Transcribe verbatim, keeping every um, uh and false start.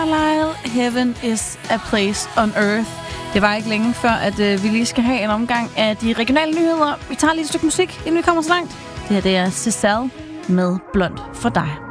Carlisle, Heaven is a place on earth. Det var ikke længe før, at øh, vi lige skal have en omgang af de regionale nyheder. Vi tager lige et stykke musik, inden vi kommer så langt. Det her det er Cézanne med Blond for dig.